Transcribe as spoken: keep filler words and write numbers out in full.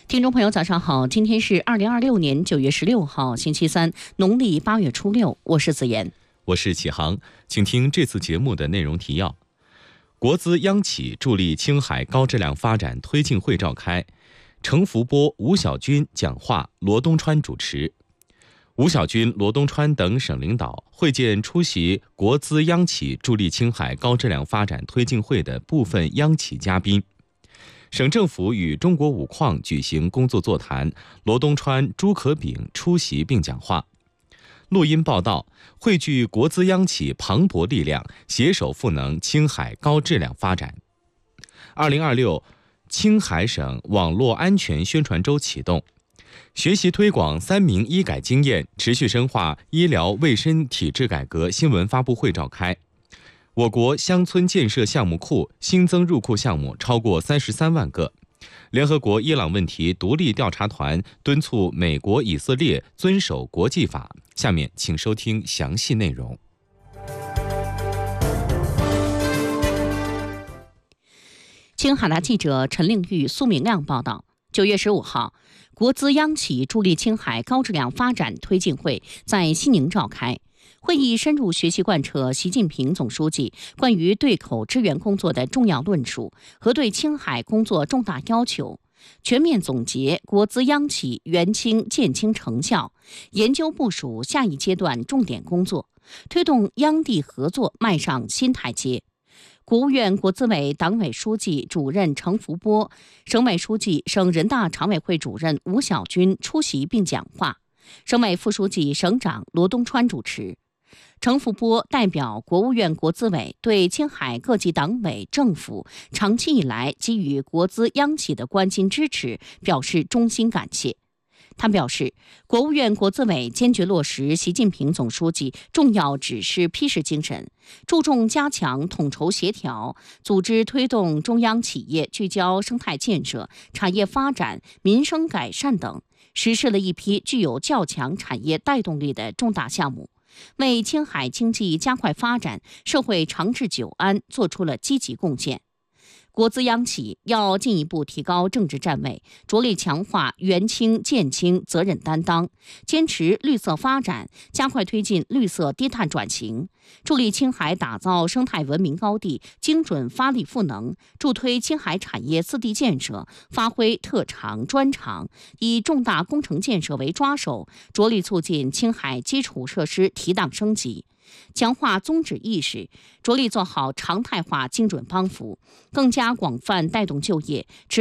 听众朋友，早上好！今天是二零二六年九月十六号，星期三，农历八月初六。我是子妍， 我是启航，请听这次节目的内容提要：国资央企助力青海高质量发展推进会召开，程福波、吴小军讲话，罗东川主持。吴小军、罗东川等省领导会见出席国资央企助力青海高质量发展推进会的部分央企嘉宾。省政府与中国五矿举行工作座谈，罗东川、朱可炳出席并讲话。录音报道，汇聚国资央企磅礴力量，携手赋能青海高质量发展。二零二六青海省网络安全宣传周启动，学习推广三明医改经验，持续深化医疗卫生体制改革新闻发布会召开。我国乡村建设项目库新增入库项目超过三十三万个。联合国伊朗问题独立调查团敦促美国、以色列遵守国际法。下面请收听详细内容。 青海大记者陈令玉、苏明亮报道。九月十五号，国资央企助力青海高质量发展推进会在西宁召开。会议深入学习贯彻习近平总书记关于对口支援工作的重要论述和对青海工作重大要求，全面总结国资央企援青建青成效，研究部署下一阶段重点工作，推动央地合作迈上新台阶。国务院国资委党委书记主任程福波、省委书记、省人大常委会主任吴小军出席并讲话，省委副书记、省长罗东川主持。程福波代表国务院国资委对青海各级党委政府长期以来给予国资央企的关心支持表示衷心感谢。他表示，国务院国资委坚决落实习近平总书记重要指示批示精神，注重加强统筹协调，组织推动中央企业聚焦生态建设、产业发展、民生改善等，实施了一批具有较强产业带动力的重大项目，为青海经济加快发展、社会长治久安做出了积极贡献。国资央企要进一步提高政治站位，着力强化援青建青责任担当，坚持绿色发展，加快推进绿色低碳转型，助力青海打造生态文明高地，精准发力赋能，助推青海产业四地建设发挥特长专长，以重大工程建设为抓手，着力促进青海基础设施提档升级，强化宗旨意识，着力做好常态化精准帮扶，更加广泛带动就业，持